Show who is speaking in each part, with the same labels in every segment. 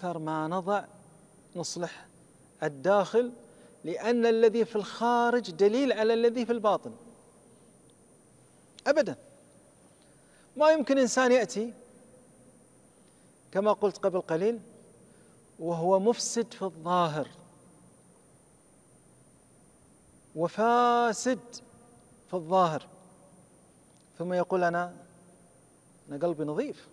Speaker 1: أكثر ما نضع نصلح الداخل، لأن الذي في الخارج دليل على الذي في الباطن. أبدا ما يمكن إنسان يأتي كما قلت قبل قليل وهو مفسد في الظاهر وفاسد في الظاهر، ثم يقول أنا قلبي نظيف،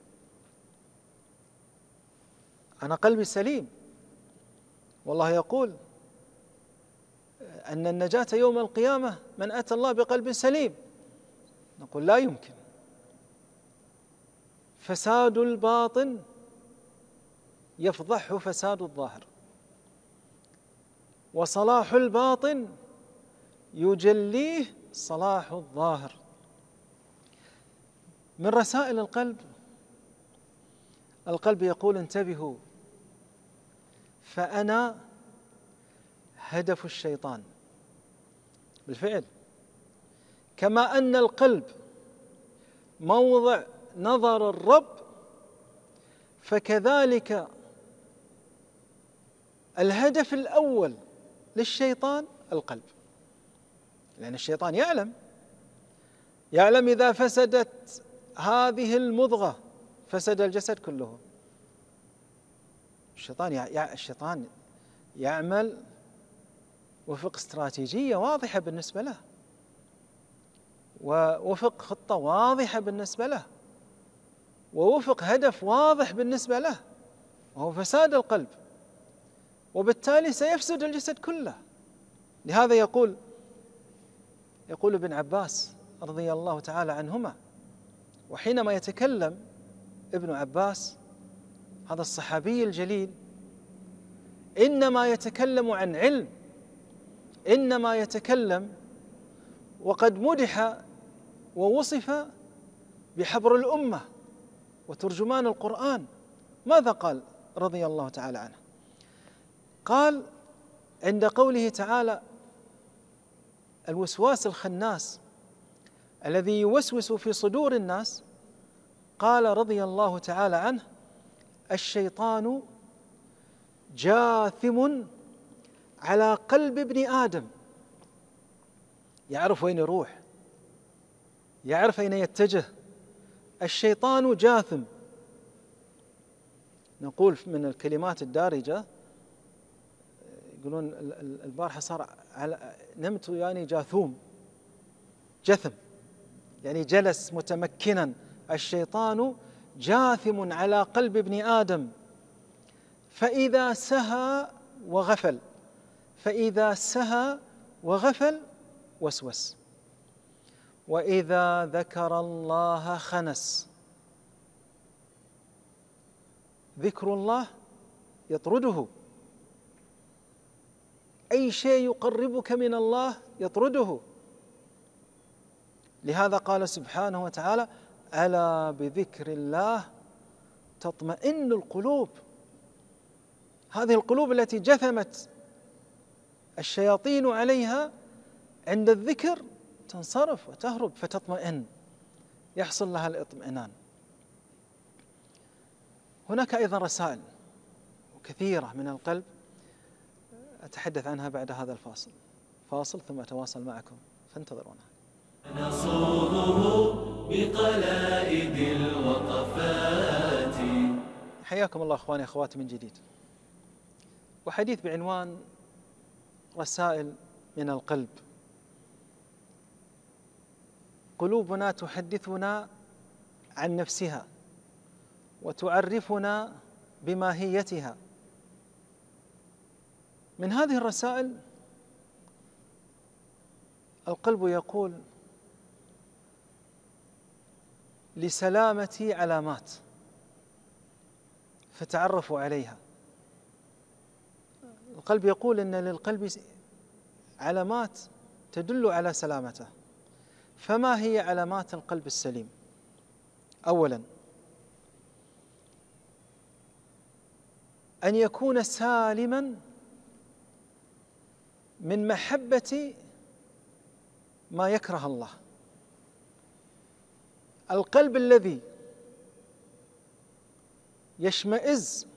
Speaker 1: أنا قلبي سليم. والله يقول أن النجاة يوم القيامة من أتى الله بقلب سليم. نقول لا يمكن. فساد الباطن يفضحه فساد الظاهر، وصلاح الباطن يجليه صلاح الظاهر. من رسائل القلب يقول انتبهوا، فأنا هدف الشيطان. بالفعل كما أن القلب موضع نظر الرب، فكذلك الهدف الأول للشيطان القلب، لأن الشيطان يعلم إذا فسدت هذه المضغة فسد الجسد كله. الشيطان يعمل وفق استراتيجية واضحة بالنسبة له، ووفق خطة واضحة بالنسبة له، ووفق هدف واضح بالنسبة له، وهو فساد القلب، وبالتالي سيفسد الجسد كله. لهذا يقول ابن عباس رضي الله تعالى عنهما، وحينما يتكلم ابن عباس هذا الصحابي الجليل إنما يتكلم عن علم، إنما يتكلم وقد مدح ووصف بحبر الأمة وترجمان القرآن. ماذا قال رضي الله تعالى عنه؟ قال عند قوله تعالى الوسواس الخناس الذي يوسوس في صدور الناس، قال رضي الله تعالى عنه الشيطان جاثم على قلب ابن آدم، يعرف وين يروح، يعرف أين يتجه. الشيطان جاثم. نقول من الكلمات الدارجة، يقولون البارحة صار نمت يعني جاثوم، جثم يعني جلس متمكنا. الشيطان جاثم على قلب ابن آدم فإذا سهى وغفل وسوس، وإذا ذكر الله خنس. ذكر الله يطرده، أي شيء يقربك من الله يطرده. لهذا قال سبحانه وتعالى ألا بذكر الله تطمئن القلوب. هذه القلوب التي جثمت الشياطين عليها عند الذكر تنصرف وتهرب فتطمئن، يحصل لها الاطمئنان. هناك أيضا رسائل كثيرة من القلب أتحدث عنها بعد هذا فاصل ثم أتواصل معكم، فانتظرونا.
Speaker 2: نصوغه بقلائد الوقفات.
Speaker 1: حياكم الله أخواني أخواتي من جديد، وحديث بعنوان رسائل من القلب. قلوبنا تحدثنا عن نفسها وتعرفنا بماهيتها. من هذه الرسائل القلب يقول لسلامتي علامات فتعرفوا عليها. القلب يقول إن للقلب علامات تدل على سلامته. فما هي علامات القلب السليم؟ أولا أن يكون سالما من محبة ما يكره الله. القلب الذي يشمئز